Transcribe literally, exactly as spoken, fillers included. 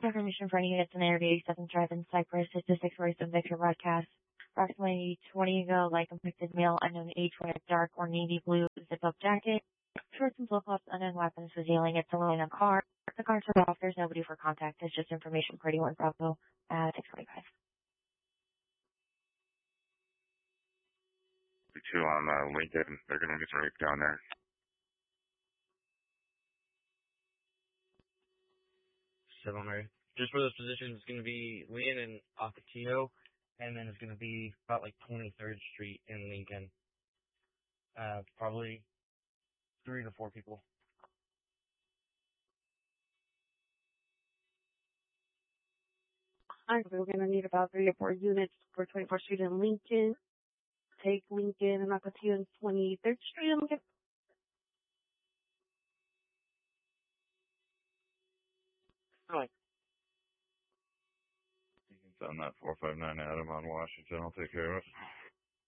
Information for any units in Area eighty-seven Drive in Cypress is the six forty-seven Victor broadcast. Approximately twenty ago, light complected male, unknown age, wearing a dark or navy blue zip-up jacket, shorts and flip-flops, unknown weapons, was yelling at someone in a car. The car turned off. There's nobody for contact. It's just information for anyone Bravo at six forty-five. Two on uh, Lincoln. They're going to get raped down there. Seven, Mary. Just for those positions, it's going to be Leon and Ocotillo, and then it's going to be about like twenty-third Street in Lincoln. Uh, probably three to four people. Alright, we're going to need about three or four units for twenty-fourth Street in Lincoln. Take Lincoln and Ocotillo and twenty-third Street in Lincoln. Right. You can send that four five nine Adam on Washington. I'll take care of it.